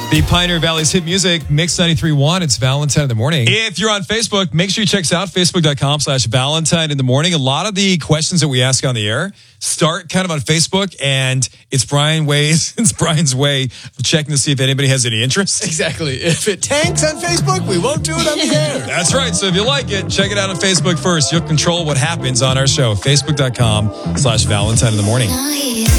The Pioneer Valley's hit music, Mix 93.1. It's Valentine in the morning. If you're on Facebook, make sure you check us out, facebook.com/Valentine in the morning. A lot of the questions that we ask on the air start kind of on Facebook, and it's Brian's way of checking to see if anybody has any interest. Exactly. If it tanks on Facebook, we won't do it on the air. That's right. So if you like it, check it out on Facebook first. You'll control what happens on our show, facebook.com/Valentine in the morning.